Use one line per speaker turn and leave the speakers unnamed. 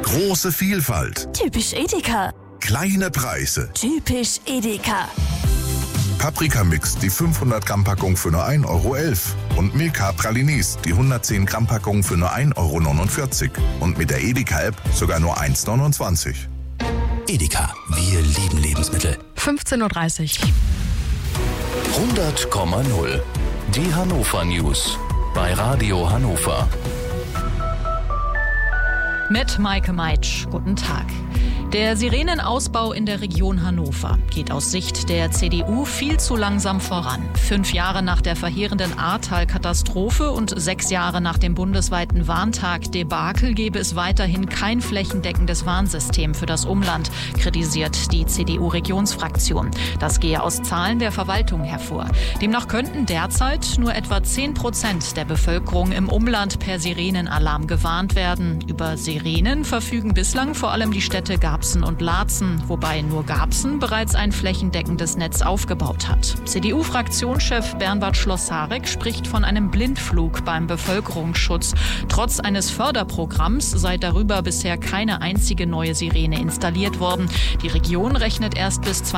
Große Vielfalt.
Typisch Edeka.
Kleine Preise.
Typisch Edeka.
Paprikamix, die 500 Gramm Packung für nur 1,11 Euro. Und Milka Pralinis, die 110 Gramm Packung für nur 1,49 Euro. Und mit der Edeka-App sogar nur 1,29 €.
Edeka, wir lieben Lebensmittel.
15:30 Uhr.
100,0. Die Hannover News bei Radio Hannover.
Mit Maike Meitsch. Guten Tag. Der Sirenenausbau in der Region Hannover geht aus Sicht der CDU viel zu langsam voran. 5 Jahre nach der verheerenden Ahrtal-Katastrophe und 6 Jahre nach dem bundesweiten Warntag-Debakel gebe es weiterhin kein flächendeckendes Warnsystem für das Umland, kritisiert die CDU-Regionsfraktion. Das gehe aus Zahlen der Verwaltung hervor. Demnach könnten derzeit nur etwa 10% der Bevölkerung im Umland per Sirenenalarm gewarnt werden. Über Sirenen verfügen bislang vor allem die Städte Garbsen und Laatzen, wobei nur Garbsen bereits ein flächendeckendes Netz aufgebaut hat. CDU-Fraktionschef Bernhard Schlossarek spricht von einem Blindflug beim Bevölkerungsschutz. Trotz eines Förderprogramms sei darüber bisher keine einzige neue Sirene installiert worden. Die Region rechnet erst bis